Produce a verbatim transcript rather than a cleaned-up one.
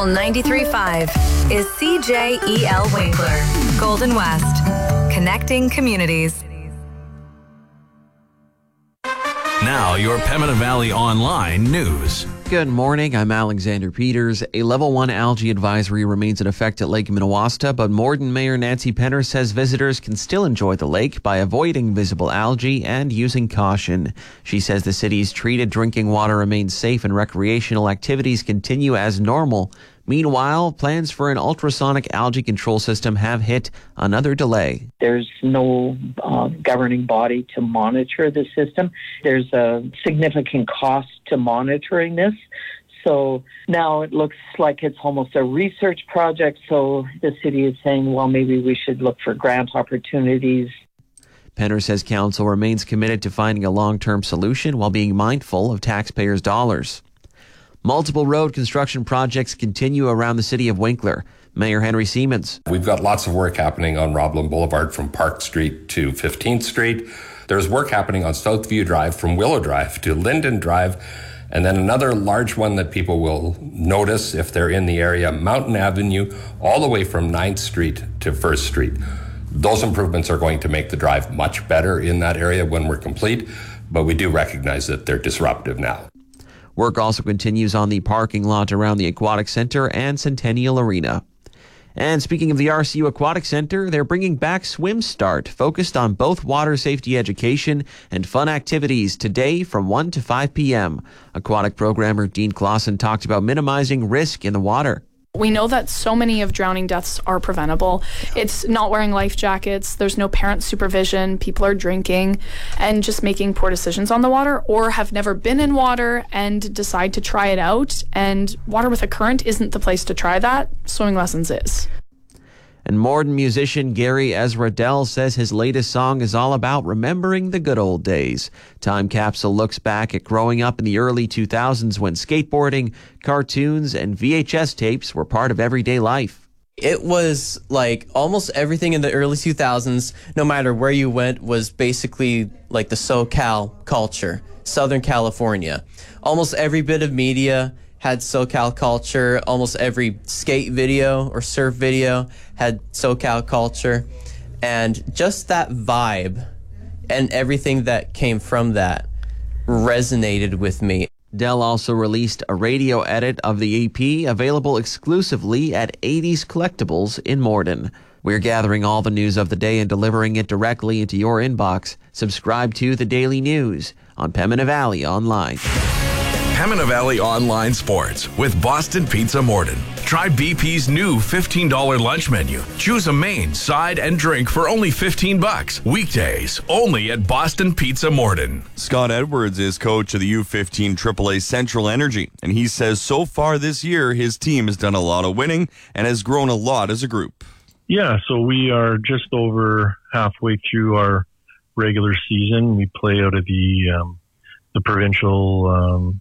ninety-three point five is C J E L Winkler, Golden West, connecting communities. Now, your Pembina Valley Online news. Good morning, I'm Alexander Peters. A level one algae advisory remains in effect at Lake Minnewaska, but Morden Mayor Nancy Penner says visitors can still enjoy the lake by avoiding visible algae and using caution. She says the city's treated drinking water remains safe and recreational activities continue as normal. Meanwhile, plans for an ultrasonic algae control system have hit another delay. There's no uh, governing body to monitor the system. There's a significant cost to monitoring this. So now it looks like it's almost a research project. So the city is saying, well, maybe we should look for grant opportunities. Penner says council remains committed to finding a long-term solution while being mindful of taxpayers' dollars. Multiple road construction projects continue around the city of Winkler. Mayor Henry Siemens. We've got lots of work happening on Roblin Boulevard from Park Street to fifteenth Street. There's work happening on Southview Drive from Willow Drive to Linden Drive. And then another large one that people will notice if they're in the area, Mountain Avenue, all the way from ninth Street to first Street. Those improvements are going to make the drive much better in that area when we're complete, but we do recognize that they're disruptive now. Work also continues on the parking lot around the Aquatic Center and Centennial Arena. And speaking of the R C U Aquatic Center, they're bringing back Swim Start, focused on both water safety education and fun activities today from one to five p.m. Aquatic programmer Dean Clausen talked about minimizing risk in the water. We know that so many of drowning deaths are preventable. It's not wearing life jackets, there's no parent supervision, people are drinking and just making poor decisions on the water, or have never been in water and decide to try it out. And water with a current isn't the place to try that. Swimming lessons is. And Morden musician Gary Ezra Dell says his latest song is all about remembering the good old days. Time Capsule looks back at growing up in the early two thousands when skateboarding, cartoons, and V H S tapes were part of everyday life. It was like almost everything in the early two thousands, no matter where you went, was basically like the SoCal culture, Southern California. Almost every bit of media had SoCal culture. Almost every skate video or surf video had SoCal culture. And just that vibe and everything that came from that resonated with me. Dell also released a radio edit of the E P, available exclusively at eighties Collectibles in Morden. We're gathering all the news of the day and delivering it directly into your inbox. Subscribe to The Daily News on Pembina Valley Online. Pembina Valley Online Sports with Boston Pizza Morden. Try B P's new fifteen dollars lunch menu. Choose a main, side, and drink for only fifteen bucks. Weekdays, only at Boston Pizza Morden. Scott Edwards is coach of the U fifteen triple A Central Energy, and he says so far this year his team has done a lot of winning and has grown a lot as a group. Yeah, so we are just over halfway through our regular season. We play out of the um, the provincial um,